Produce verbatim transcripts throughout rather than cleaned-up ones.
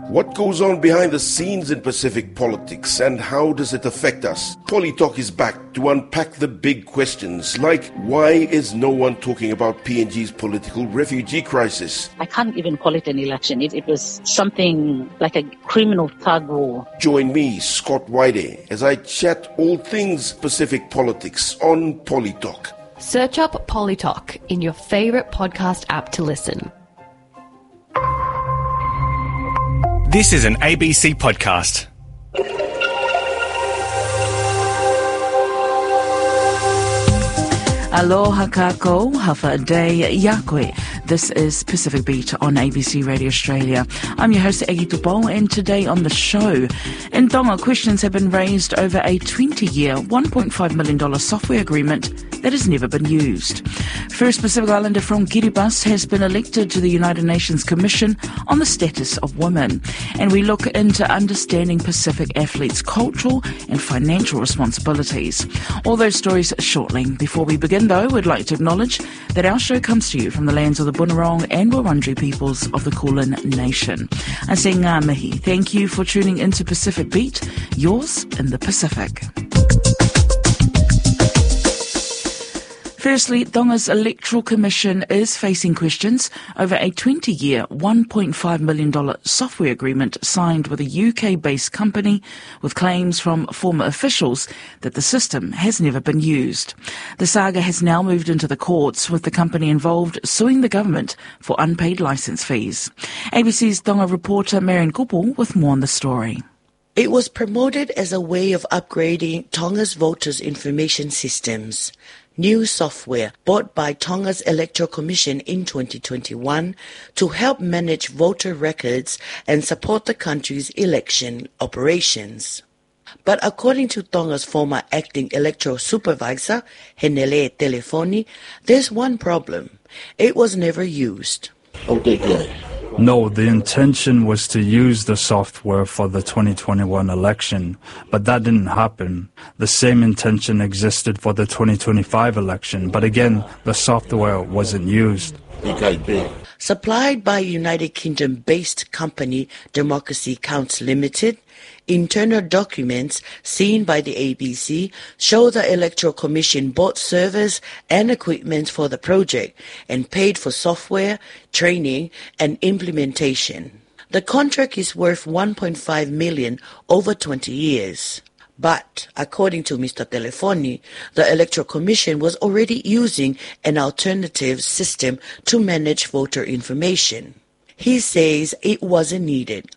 What goes on behind the scenes in Pacific politics and how does it affect us? Polytalk is back to unpack the big questions like why is no one talking about P N G's political refugee crisis? I can't even call it an election. It, it was something like a criminal tug war. Join me, Scott White, as I chat all things Pacific politics on Polytalk. Search up Polytalk in your favourite podcast app to listen. This is an A B C podcast. Aloha kako, hafa day yakwe. This is Pacific Beat on A B C Radio Australia. I'm your host, Egi Tupo, and today on the show, in Tonga, questions have been raised over a twenty-year, one point five million dollars software agreement that has never been used. First Pacific Islander from Kiribati has been elected to the United Nations Commission on the Status of Women. And we look into understanding Pacific athletes' cultural and financial responsibilities. All those stories shortly. Before we begin, though, we'd like to acknowledge that our show comes to you from the lands of the Bunurong and Wurundjeri peoples of the Kulin Nation. I say ngā mihi. Thank you for tuning into Pacific Beat, yours in the Pacific. Firstly, Tonga's Electoral Commission is facing questions over a twenty-year, one point five million dollars software agreement signed with a U K-based company with claims from former officials that the system has never been used. The saga has now moved into the courts, with the company involved suing the government for unpaid licence fees. A B C's Tonga reporter Marion Kupu with more on the story. It was promoted as a way of upgrading Tonga's voters' information systems. New software bought by Tonga's Electoral Commission in twenty twenty-one to help manage voter records and support the country's election operations. But according to Tonga's former acting electoral supervisor, Henele Telefoni, there's one problem. It was never used. No, the intention was to use the software for the twenty twenty-one election, but that didn't happen. The same intention existed for the twenty twenty-five election, but again, the software wasn't used. Supplied by United Kingdom-based company Democracy Counts Limited, internal documents seen by the A B C show the Electoral Commission bought servers and equipment for the project and paid for software, training and implementation. The contract is worth one point five million dollars over twenty years. But, according to Mister Telefoni, the Electoral Commission was already using an alternative system to manage voter information. He says it wasn't needed.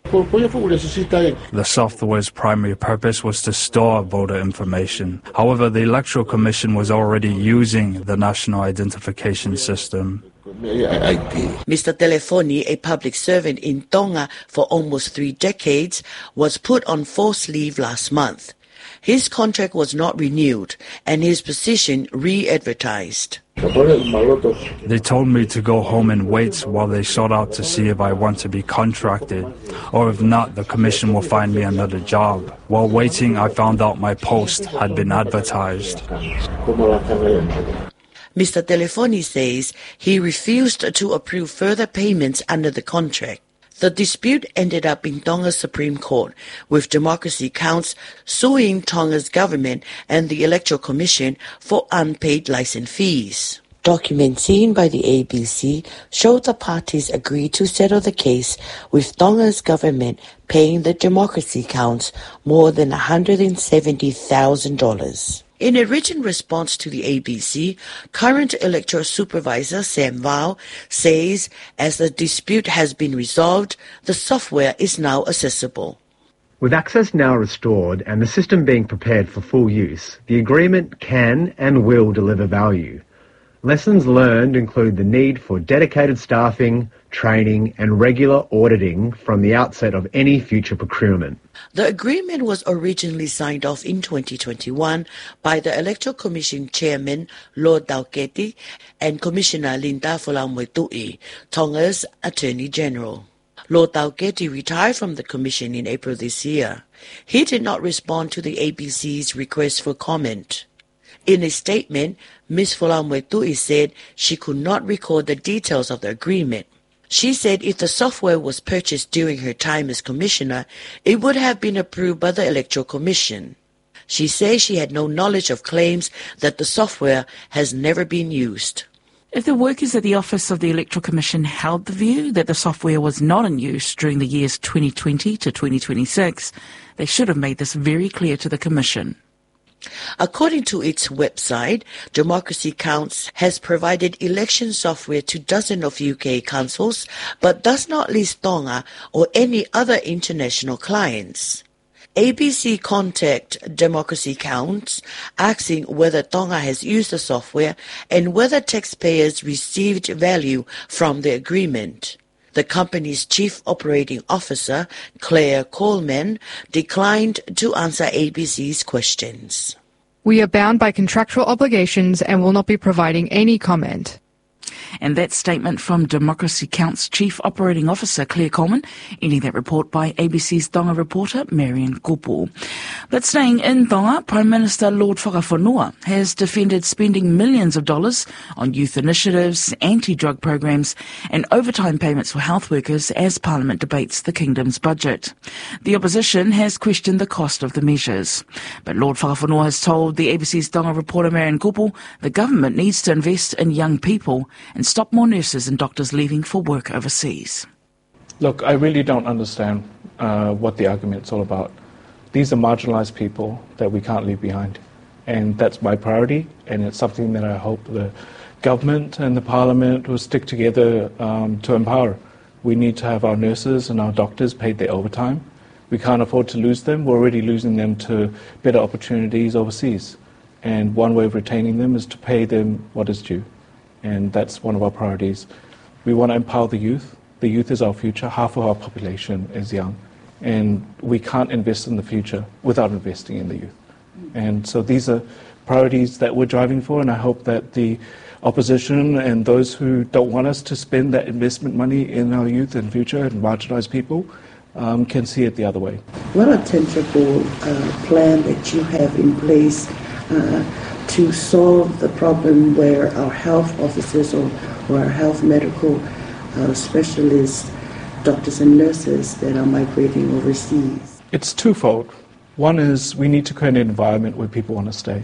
The software's primary purpose was to store voter information. However, the Electoral Commission was already using the National Identification System. Mister Telefoni, a public servant in Tonga for almost three decades, was put on forced leave last month. His contract was not renewed and his position re-advertised. They told me to go home and wait while they sought out to see if I want to be contracted, or if not, the commission will find me another job. While waiting, I found out my post had been advertised. Mister Telefoni says he refused to approve further payments under the contract. The dispute ended up in Tonga's Supreme Court, with Democracy Counts suing Tonga's government and the Electoral Commission for unpaid license fees. Documents seen by the A B C show the parties agreed to settle the case, with Tonga's government paying the Democracy Counts more than one hundred seventy thousand dollars. In a written response to the A B C, current electoral supervisor Sam Vau says as the dispute has been resolved, the software is now accessible. With access now restored and the system being prepared for full use, the agreement can and will deliver value. Lessons learned include the need for dedicated staffing, training and regular auditing from the outset of any future procurement. The agreement was originally signed off in twenty twenty-one by the Electoral Commission Chairman Lord Dauketi and Commissioner Linda Folamwetui, Tonga's Attorney General. Lord Dauketi retired from the Commission in April this year. He did not respond to the A B C's request for comment. In a statement, Miz Folamwetui said she could not record the details of the agreement. She said if the software was purchased during her time as commissioner, it would have been approved by the Electoral Commission. She says she had no knowledge of claims that the software has never been used. If the workers at the Office of the Electoral Commission held the view that the software was not in use during the years twenty twenty to twenty twenty-six, they should have made this very clear to the Commission. According to its website, Democracy Counts has provided election software to dozens of U K councils, but does not list Tonga or any other international clients. A B C contacted Democracy Counts asking whether Tonga has used the software and whether taxpayers received value from the agreement. The company's chief operating officer, Claire Coleman, declined to answer A B C's questions. We are bound by contractual obligations and will not be providing any comment. And that statement from Democracy Counts Chief Operating Officer Claire Coleman, ending that report by A B C's Tonga reporter Marian Kupu. But staying in Tonga, Prime Minister Lord Whakawhanua has defended spending millions of dollars on youth initiatives, anti-drug programs and overtime payments for health workers as Parliament debates the Kingdom's budget. The opposition has questioned the cost of the measures. But Lord Whakawhanua has told the A B C's Tonga reporter Marian Kupu the government needs to invest in young people and stop more nurses and doctors leaving for work overseas. Look, I really don't understand uh, what the argument's all about. These are marginalised people that we can't leave behind. And that's my priority, and it's something that I hope the government and the Parliament will stick together um, to empower. We need to have our nurses and our doctors paid their overtime. We can't afford to lose them. We're already losing them to better opportunities overseas. And one way of retaining them is to pay them what is due. And that's one of our priorities. We want to empower the youth. The youth is our future. Half of our population is young. And we can't invest in the future without investing in the youth. And so these are priorities that we're driving for, and I hope that the opposition and those who don't want us to spend that investment money in our youth and future and marginalised people um, can see it the other way. What a tangible uh, plan that you have in place uh, to solve the problem where our health officers or, or our health medical uh, specialists, doctors and nurses that are migrating overseas? It's twofold. One is we need to create an environment where people want to stay.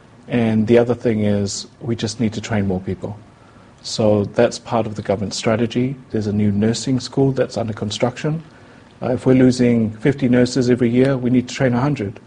And the other thing is we just need to train more people. So that's part of the government strategy. There's a new nursing school that's under construction. Uh, if we're losing fifty nurses every year, we need to train one hundred.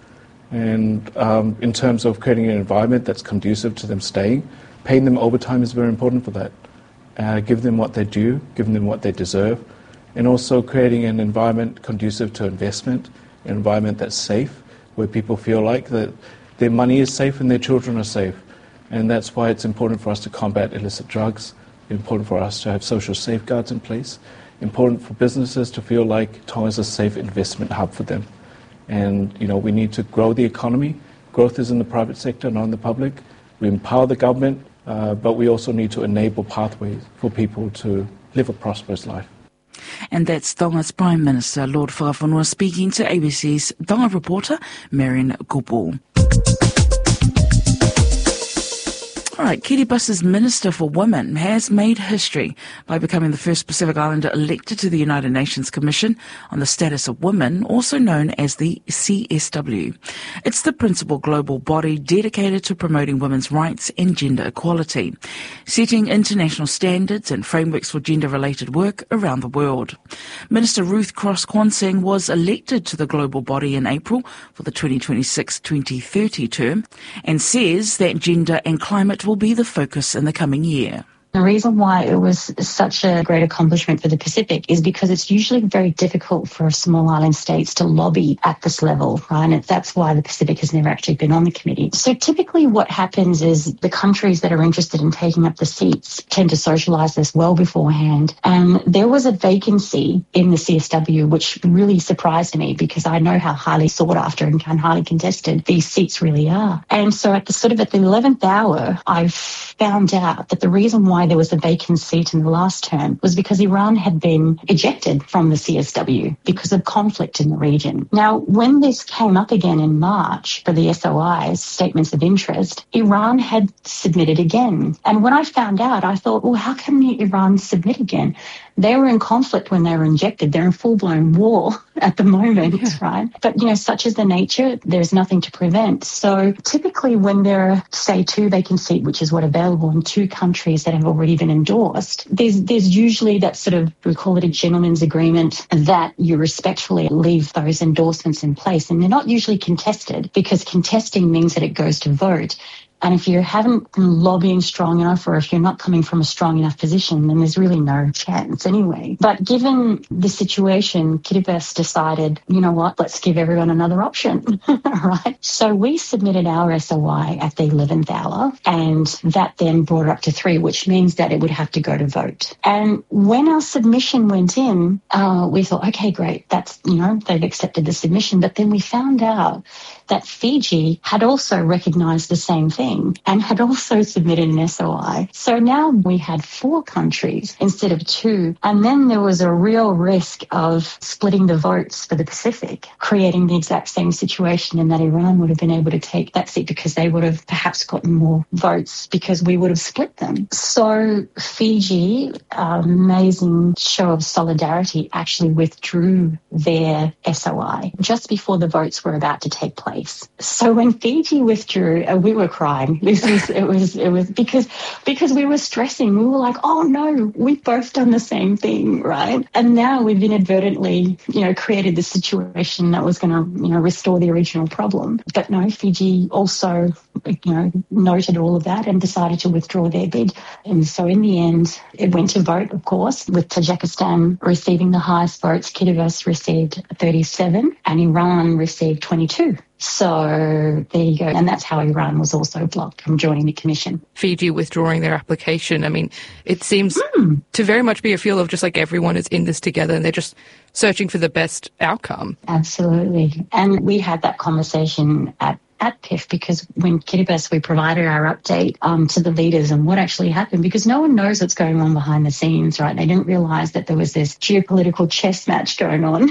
And um, in terms of creating an environment that's conducive to them staying, paying them overtime is very important for that. Uh, give them what they're due, giving them what they deserve, and also creating an environment conducive to investment, an environment that's safe, where people feel like that their money is safe and their children are safe. And that's why it's important for us to combat illicit drugs, important for us to have social safeguards in place, important for businesses to feel like Tonga is a safe investment hub for them. And, you know, we need to grow the economy. Growth is in the private sector, not in the public. We empower the government, uh, but we also need to enable pathways for people to live a prosperous life. And that's Tonga's Prime Minister, Lord Whakawhanua, speaking to A B C's Tonga reporter, Marian Kupu. All right, Kiribati's Minister for Women has made history by becoming the first Pacific Islander elected to the United Nations Commission on the Status of Women, also known as the C S W. It's the principal global body dedicated to promoting women's rights and gender equality, setting international standards and frameworks for gender-related work around the world. Minister Ruth Cross-Kwanseng was elected to the global body in April for the twenty twenty-six to twenty thirty term and says that gender and climate will be the focus in the coming year. The reason why it was such a great accomplishment for the Pacific is because it's usually very difficult for small island states to lobby at this level, right? And that's why the Pacific has never actually been on the committee. So typically what happens is the countries that are interested in taking up the seats tend to socialise this well beforehand. And there was a vacancy in the C S W, which really surprised me because I know how highly sought after and highly contested these seats really are. And so at the sort of at the eleventh hour, I found out that the reason why there was a vacant seat in the last term was because Iran had been ejected from the C S W because of conflict in the region. Now, when this came up again in March for the S O I's statements of interest, Iran had submitted again. And when I found out, I thought, well, how come Iran submit again? They were in conflict when they were injected. They're in full-blown war at the moment, yeah. right? But, you know, such is the nature, there's nothing to prevent. So typically when there are, say, two vacancies, which is what available in two countries that have already been endorsed, there's there's usually that sort of, we call it a gentleman's agreement, that you respectfully leave those endorsements in place. And they're not usually contested, because contesting means that it goes to vote. And if you haven't been lobbying strong enough, or if you're not coming from a strong enough position, then there's really no chance anyway. But given the situation, Kiribati decided, you know what, let's give everyone another option, right? So we submitted our S O I at the eleventh hour, and that then brought it up to three, which means that it would have to go to vote. And when our submission went in, uh, we thought, okay, great, that's, you know, they've accepted the submission. But then we found out that Fiji had also recognised the same thing and had also submitted an S O I. So now we had four countries instead of two. And then there was a real risk of splitting the votes for the Pacific, creating the exact same situation, in that Iran would have been able to take that seat because they would have perhaps gotten more votes because we would have split them. So Fiji, uh, amazing show of solidarity, actually withdrew their S O I just before the votes were about to take place. So when Fiji withdrew, uh, we were crying. This was, it was, it was because, because we were stressing. We were like, oh no, we've both done the same thing, right? And now we've inadvertently, you know, created this situation that was going to, you know, restore the original problem. But no, Fiji also, you know, noted all of that and decided to withdraw their bid. And so in the end, it went to vote, of course, with Tajikistan receiving the highest votes. Kiribati received thirty-seven and Iran received twenty-two. So there you go. And that's how Iran was also blocked from joining the commission. Fiji withdrawing their application. I mean, it seems mm. to very much be a feel of just like everyone is in this together and they're just searching for the best outcome. Absolutely. And we had that conversation at at P I F, because when Kiribati, we provided our update um, to the leaders and what actually happened, because no one knows what's going on behind the scenes, right? They didn't realise that there was this geopolitical chess match going on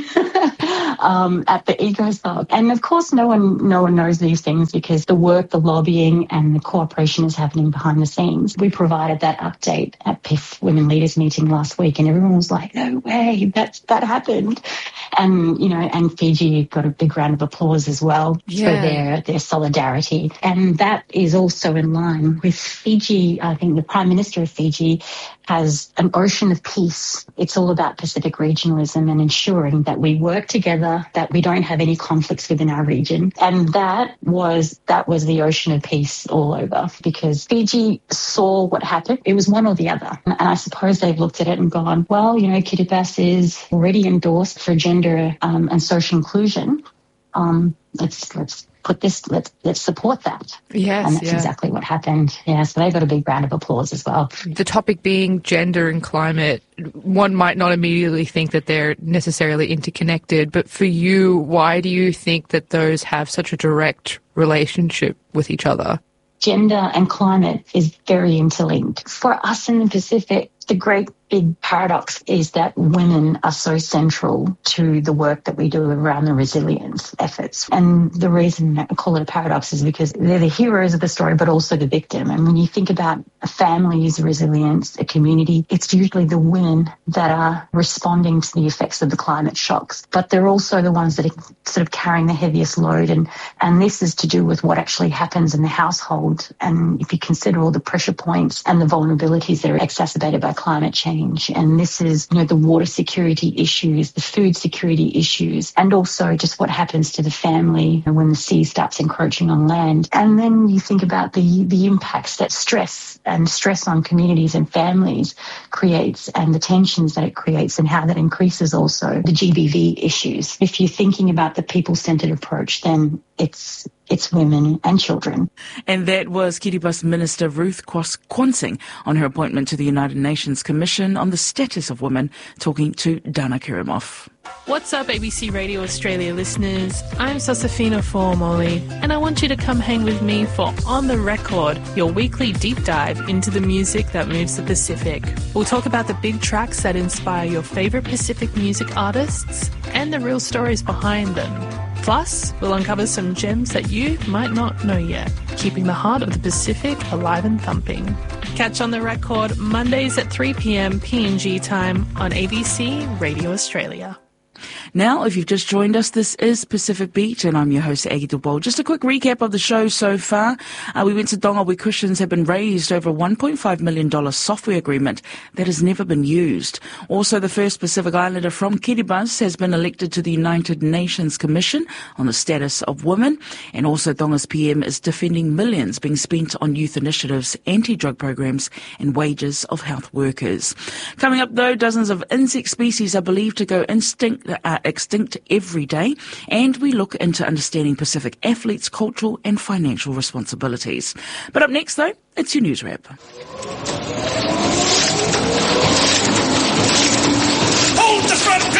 um, at the ECOSOC. And of course, no one no one knows these things because the work, the lobbying and the cooperation is happening behind the scenes. We provided that update at P I F Women Leaders meeting last week, and everyone was like, no way, that's, that happened. And, you know, and Fiji got a big round of applause as well yeah. for their, their solidarity. And that is also in line with Fiji. I think the Prime Minister of Fiji has an ocean of peace. It's all about Pacific regionalism and ensuring that we work together, that we don't have any conflicts within our region. And that was that was the ocean of peace all over, because Fiji saw what happened. It was one or the other. And I suppose they've looked at it and gone, well, you know, Kiribati is already endorsed for gender um, and social inclusion. Um, let's let's put this, let's let's support that. Yes, and that's yeah. exactly what happened. Yeah, so they got a big round of applause as well. The topic being gender and climate, one might not immediately think that they're necessarily interconnected, but for you, why do you think that those have such a direct relationship with each other? Gender and climate is very interlinked. For us in the Pacific, the great big paradox is that women are so central to the work that we do around the resilience efforts. And the reason I call it a paradox is because they're the heroes of the story, but also the victim. And when you think about a family's resilience, a community, it's usually the women that are responding to the effects of the climate shocks. But they're also the ones that are sort of carrying the heaviest load. And, and this is to do with what actually happens in the household. And if you consider all the pressure points and the vulnerabilities that are exacerbated by climate change, and this is, you know, the water security issues, the food security issues, and also just what happens to the family when the sea starts encroaching on land. And then you think about the, the impacts that stress and stress on communities and families creates, and the tensions that it creates, and how that increases also the G B V issues. If you're thinking about the people-centred approach, then it's It's women and children. And that was Kiribati Minister Ruth Kwarnsing on her appointment to the United Nations Commission on the Status of Women, talking to Dana Kirimov. What's up, A B C Radio Australia listeners? I'm Sosafina Formoli, and I want you to come hang with me for On The Record, your weekly deep dive into the music that moves the Pacific. We'll talk about the big tracks that inspire your favourite Pacific music artists and the real stories behind them. Plus, we'll uncover some gems that you might not know yet, keeping the heart of the Pacific alive and thumping. Catch On The Record Mondays at three p.m. P N G time on A B C Radio Australia. Now, if you've just joined us, this is Pacific Beat, and I'm your host, Aggie Dubois. Just a quick recap of the show so far. Uh, we went to Tonga, where questions have been raised over a one point five million dollars software agreement that has never been used. Also, the first Pacific Islander from Kiribati has been elected to the United Nations Commission on the Status of Women. And also, Tonga's P M is defending millions being spent on youth initiatives, anti-drug programs, and wages of health workers. Coming up, though, dozens of insect species are believed to go instinct, uh, extinct every day, and we look into understanding Pacific athletes' cultural and financial responsibilities. But up next, though, it's your news wrap. Hold the front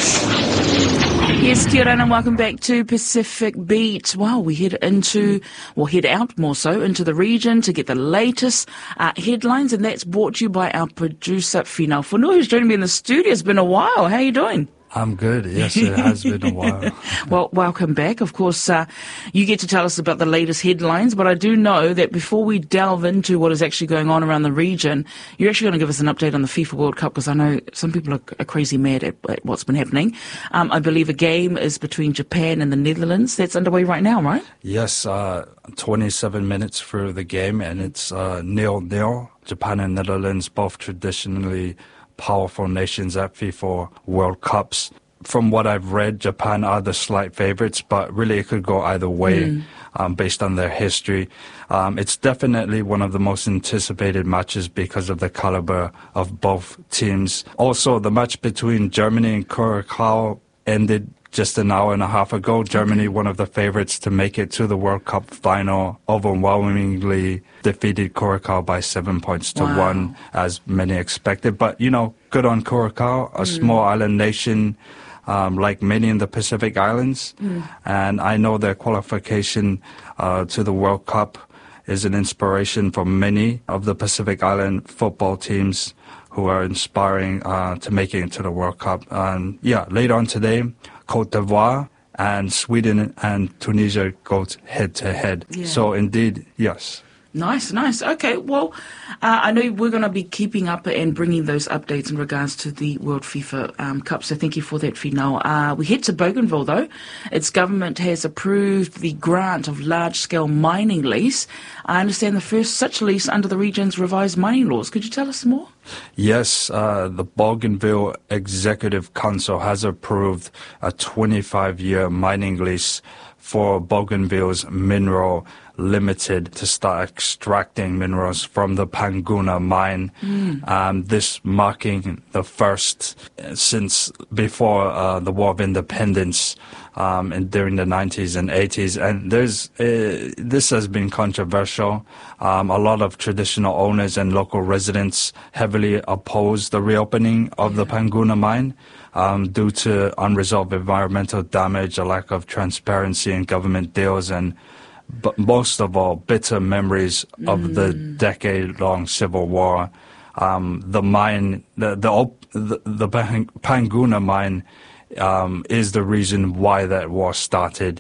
page! Yes, kia ora, and welcome back to Pacific Beat. Wow, we head into, well, head out more so, into the region to get the latest uh, headlines, and that's brought to you by our producer, Finau Whanua, who's joining me in the studio. It's been a while. How are you doing? I'm good. Yes, it has been a while. Well, welcome back. Of course, uh, you get to tell us about the latest headlines, but I do know that before we delve into what is actually going on around the region, you're actually going to give us an update on the FIFA World Cup, because I know some people are, are crazy mad at, at what's been happening. Um, I believe a game is between Japan and the Netherlands. That's underway right now, right? Yes, uh, twenty-seven minutes through the game, and it's uh, nil-nil. Japan and Netherlands, both traditionally powerful nations at FIFA World Cups. From what I've read, Japan are the slight favorites, but really it could go either way mm. um, based on their history. Um, it's definitely one of the most anticipated matches because of the caliber of both teams. Also, the match between Germany and Curacao ended just an hour and a half ago. Germany, one of the favorites to make it to the World Cup final, overwhelmingly defeated Curacao by seven points to wow. one, as many expected. But, you know, good on Curacao, a mm. small island nation, um, like many in the Pacific Islands. Mm. And I know their qualification uh, to the World Cup is an inspiration for many of the Pacific Island football teams who are inspiring uh, to make it into the World Cup. And, yeah, later on today, Côte d'Ivoire and Sweden and Tunisia go head-to-head. Yeah. So, indeed, yes. Nice, nice. Okay, well, uh, I know we're going to be keeping up and bringing those updates in regards to the World FIFA um, Cup, so thank you for that, Finau. Uh, we head to Bougainville, though. Its government has approved the grant of large-scale mining lease. I understand the first such lease under the region's revised mining laws. Could you tell us more? Yes, uh, the Bougainville Executive Council has approved a twenty-five year mining lease for Bougainville's Mineral Limited to start extracting minerals from the Panguna mine. Mm. Um, this marking the first since before uh, the War of Independence um, and during the nineties and eighties. And there's uh, this has been controversial. Um, a lot of traditional owners and local residents heavily oppose the reopening of yeah. the Panguna mine. Um, due to unresolved environmental damage, a lack of transparency in government deals, and but most of all, bitter memories mm. of the decade-long civil war. Um, the mine, the the, op- the, the Panguna mine, um, is the reason why that war started,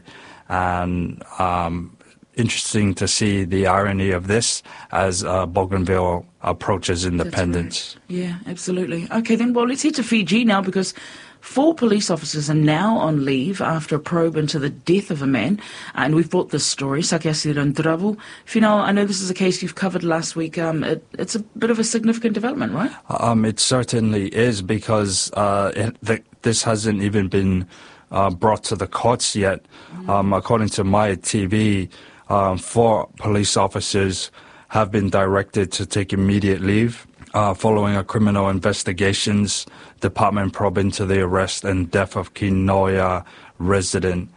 and um, interesting to see the irony of this as uh, Bougainville approaches independence. Right. Yeah, absolutely. Okay, then, well, let's head to Fiji now, because four police officers are now on leave after a probe into the death of a man, and we've brought this story, Sakiasi Randravu. Finau, I know this is a case you've covered last week. Um, it, it's a bit of a significant development, right? Um, it certainly is, because uh, it, the, this hasn't even been uh, brought to the courts yet. Mm. Um, according to My T V, um, four police officers have been directed to take immediate leave uh, following a criminal investigations department probe into the arrest and death of Kinoya resident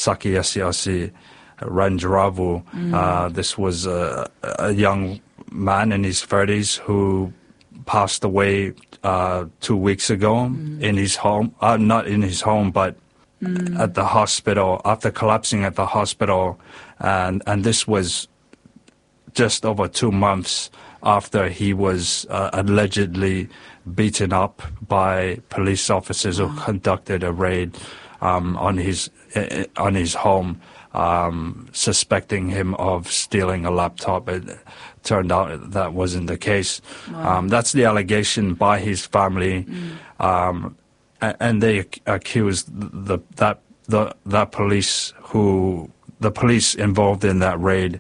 Sakiasi Randravu. Mm. Uh, this was a, a young man in his thirties who passed away uh, two weeks ago mm. in his home, uh, not in his home, but mm. at the hospital, after collapsing at the hospital. And, and this was just over two months after he was uh, allegedly beaten up by police officers wow. who conducted a raid um, on his uh, on his home, um, suspecting him of stealing a laptop. It turned out that wasn't the case. Wow. Um, that's the allegation by his family, Mm. um, and, and they ac- accused the that the that police who the police involved in that raid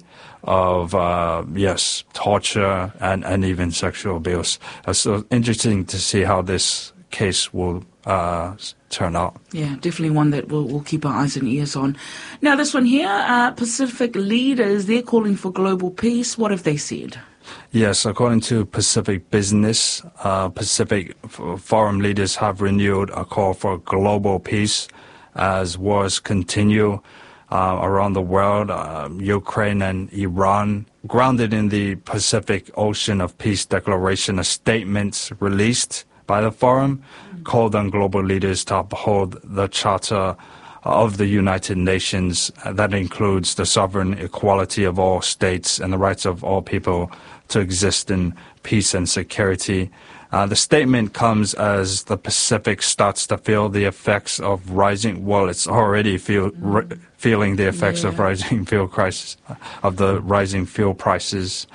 of uh, yes torture and, and even sexual abuse. Uh, so interesting to see how this case will uh, turn out. Yeah, definitely one that we'll, we'll keep our eyes and ears on. Now, this one here, uh, Pacific leaders, they're calling for global peace. What have they said? Yes, according to Pacific Business, uh, Pacific f- Forum leaders have renewed a call for global peace as wars continue uh, around the world. Uh, Ukraine and Iran, grounded in the Pacific Ocean of Peace Declaration, a statement released by the forum called on global leaders to uphold the Charter of the United Nations that includes the sovereign equality of all states and the rights of all people to exist in peace and security. Uh, the statement comes as the Pacific starts to feel the effects of rising, well, it's already feel, r- feeling the effects yeah. of rising fuel crisis, of the rising fuel prices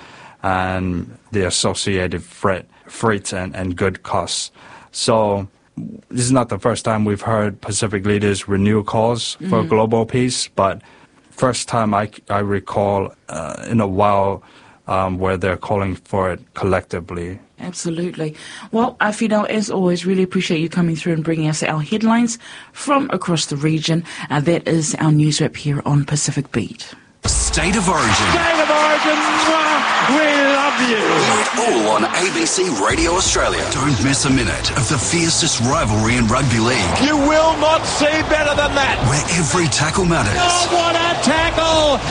and the associated freight, freight and, and good costs. So this is not the first time we've heard Pacific leaders renew calls for Mm-hmm. global peace, but first time I, I recall uh, in a while um, where they're calling for it collectively. Absolutely. Well, uh, Fidel, as always, really appreciate you coming through and bringing us our headlines from across the region. Uh, that is our news wrap here on Pacific Beat. State of Origin. State of Origin, we love you. Hear it all on A B C Radio Australia. Don't miss a minute of the fiercest rivalry in rugby league. You will not see better than that. Where every tackle matters. Oh, what a tackle!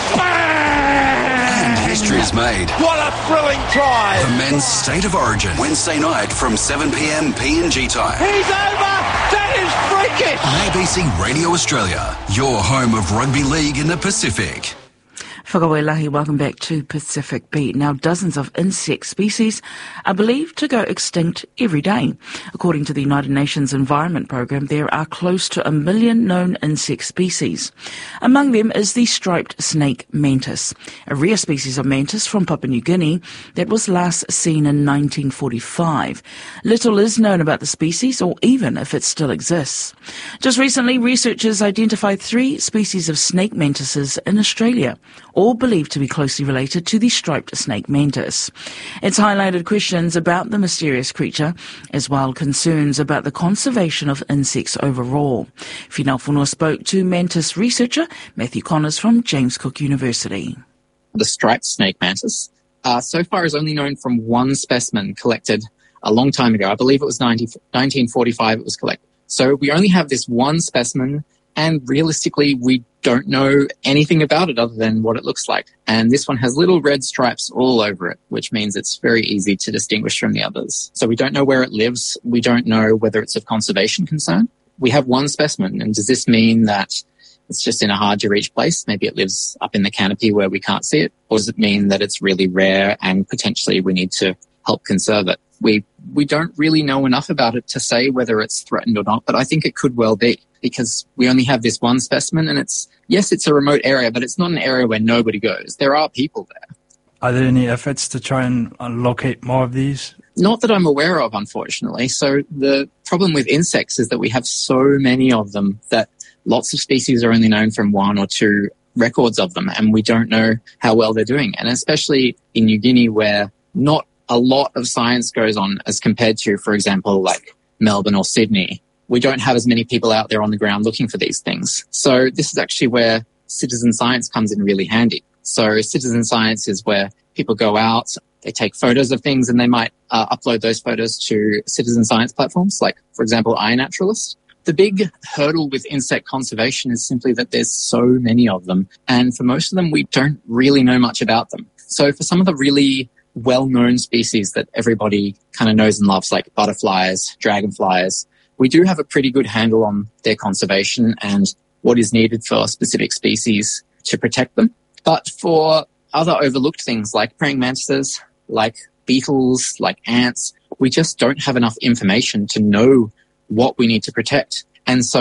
Bang! And history is made. What a thrilling try. The men's State of Origin, Wednesday night from seven p.m. P N G time. He's over! That is freakish! On A B C Radio Australia, your home of rugby league in the Pacific. Whakawailahi, welcome back to Pacific Beat. Now, dozens of insect species are believed to go extinct every day. According to the United Nations Environment Programme, there are close to a million known insect species. Among them is the striped snake mantis, a rare species of mantis from Papua New Guinea that was last seen in nineteen forty-five. Little is known about the species, or even if it still exists. Just recently, researchers identified three species of snake mantises in Australia, all believed to be closely related to the striped snake mantis. It's highlighted questions about the mysterious creature, as well as concerns about the conservation of insects overall. Finau Fonua spoke to mantis researcher Matthew Connors from James Cook University. The striped snake mantis, uh, so far is only known from one specimen collected a long time ago. I believe it was nineteen forty-five it was collected. So we only have this one specimen, and realistically, we don't know anything about it other than what it looks like. And this one has little red stripes all over it, which means it's very easy to distinguish from the others. So we don't know where it lives. We don't know whether it's of conservation concern. We have one specimen, and does this mean that it's just in a hard-to-reach place? Maybe it lives up in the canopy where we can't see it. Or does it mean that it's really rare and potentially we need to help conserve it? We we don't really know enough about it to say whether it's threatened or not, but I think it could well be, because we only have this one specimen, and it's, yes, it's a remote area, but it's not an area where nobody goes. There are people there. Are there any efforts to try and locate more of these? Not that I'm aware of, unfortunately. So the problem with insects is that we have so many of them that lots of species are only known from one or two records of them, and we don't know how well they're doing. And especially in New Guinea, where not a lot of science goes on as compared to, for example, like Melbourne or Sydney. We don't have as many people out there on the ground looking for these things. So this is actually where citizen science comes in really handy. So citizen science is where people go out, they take photos of things, and they might uh, upload those photos to citizen science platforms, like, for example, iNaturalist. The big hurdle with insect conservation is simply that there's so many of them. And for most of them, we don't really know much about them. So for some of the really well-known species that everybody kind of knows and loves, like butterflies, dragonflies, we do have a pretty good handle on their conservation and what is needed for specific species to protect them. But for other overlooked things like praying mantises, like beetles, like ants, we just don't have enough information to know what we need to protect. And so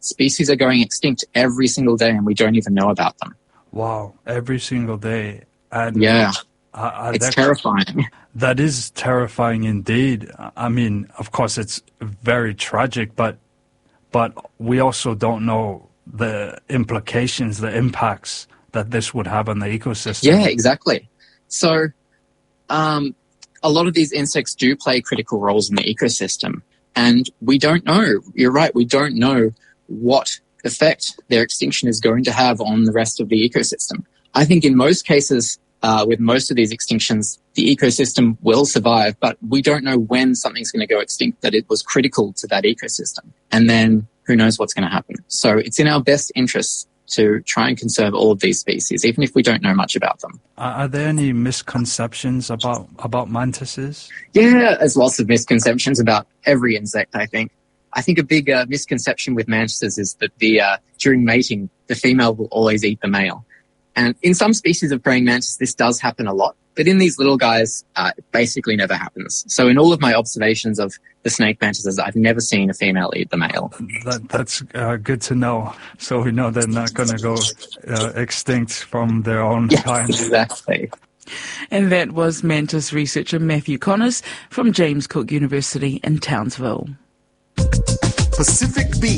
species are going extinct every single day and we don't even know about them. Wow, every single day. And yeah, uh, uh, it's that, terrifying. That is terrifying indeed. I mean, of course, it's very tragic, but but we also don't know the implications, the impacts that this would have on the ecosystem. Yeah, exactly. So um, a lot of these insects do play critical roles in the ecosystem, and we don't know. You're right, we don't know what effect their extinction is going to have on the rest of the ecosystem. I think in most cases, uh, with most of these extinctions, the ecosystem will survive, but we don't know when something's going to go extinct that it was critical to that ecosystem. And then who knows what's going to happen. So it's in our best interests to try and conserve all of these species, even if we don't know much about them. Are there any misconceptions about, about mantises? Yeah, there's lots of misconceptions about every insect, I think. I think a big uh, misconception with mantises is that the uh, during mating, the female will always eat the male. And in some species of praying mantis, this does happen a lot. But in these little guys, uh, it basically never happens. So in all of my observations of the snake mantises, I've never seen a female eat the male. That, that's uh, good to know. So we know they're not going to go uh, extinct from their own yes, kind. Exactly. And that was mantis researcher Matthew Connors from James Cook University in Townsville. Pacific Beat.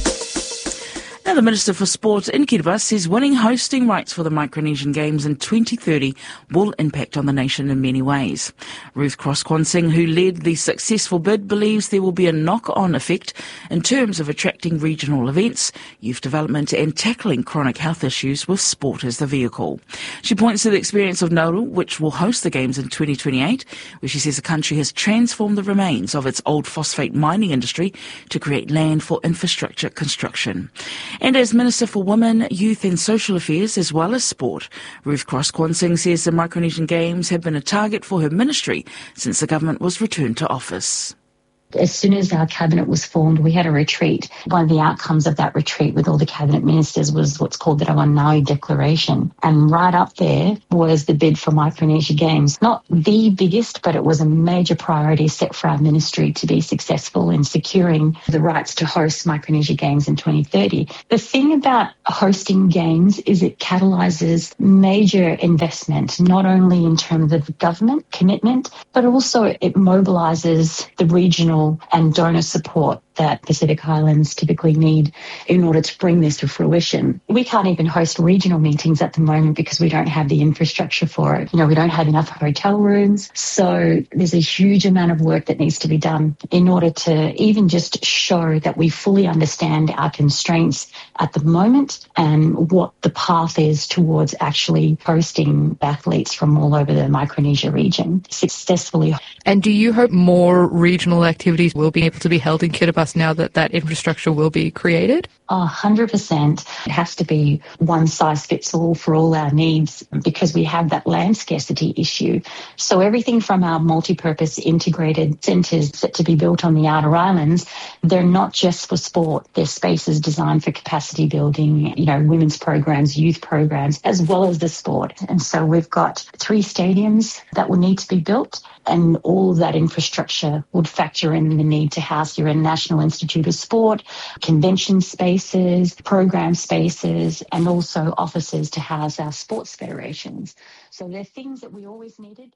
Now, the Minister for Sport in Kiribati says winning hosting rights for the Micronesian Games in twenty thirty will impact on the nation in many ways. Ruth Cross-Kwan-Singh, who led the successful bid, believes there will be a knock-on effect in terms of attracting regional events, youth development and tackling chronic health issues with sport as the vehicle. She points to the experience of Nauru, which will host the Games in twenty twenty-eight, where she says the country has transformed the remains of its old phosphate mining industry to create land for infrastructure construction. And as Minister for Women, Youth and Social Affairs, as well as Sport, Ruth Cross-Kwan-Singh says the Micronesian Games have been a target for her ministry since the government was returned to office. As soon as our cabinet was formed, we had a retreat. One of the outcomes of that retreat with all the cabinet ministers was what's called the Rawanaui Declaration. And right up there was the bid for Micronesia Games. Not the biggest, but it was a major priority set for our ministry to be successful in securing the rights to host Micronesia Games in twenty thirty. The thing about hosting games is it catalyses major investment, not only in terms of government commitment, but also it mobilises the regional and donor support that Pacific Islands typically need in order to bring this to fruition. We can't even host regional meetings at the moment because we don't have the infrastructure for it. You know, we don't have enough hotel rooms. So there's a huge amount of work that needs to be done in order to even just show that we fully understand our constraints at the moment and what the path is towards actually hosting athletes from all over the Micronesia region successfully. And do you hope more regional activities will be able to be held in Kiribati now that that infrastructure will be created? Oh, one hundred percent. It has to be one size fits all for all our needs because we have that land scarcity issue. So everything from our multi-purpose integrated centres set to be built on the outer islands, they're not just for sport. They're spaces designed for capacity building, you know, women's programs, youth programs, as well as the sport. And so we've got three stadiums that will need to be built, and all of that infrastructure would factor in the need to house your National Institute of Sport, convention spaces, program spaces, and also offices to house our sports federations. So they're things that we always needed.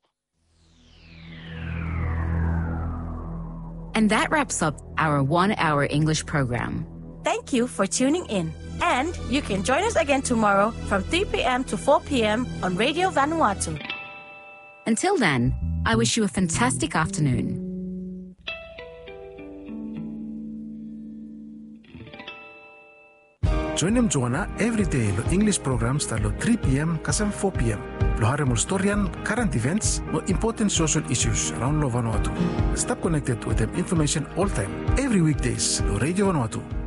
And that wraps up our one-hour English program. Thank you for tuning in. And you can join us again tomorrow from three p.m. to four p.m. on Radio Vanuatu. Until then, I wish you a fantastic afternoon. Join them Joanna every day lo English programs talo three p.m. kasam four p.m. Lo hari mo storyan, current events, mo important social issues around lo Vanuatu. Stop connected with them information all time, every weekdays lo Radio Vanuatu.